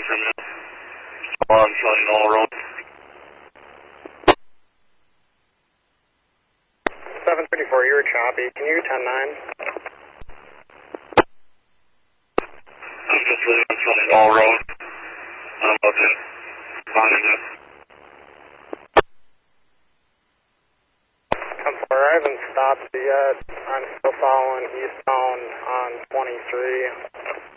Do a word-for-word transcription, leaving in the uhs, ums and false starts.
from you. Still on Sunny Knoll Road. seven thirty-four, you were choppy. Can you ten nine? I'm just leaving on Sunny Knoll Road. I'm about to find you. I'm sorry, I haven't stopped yet. I'm still following eastbound on twenty-three.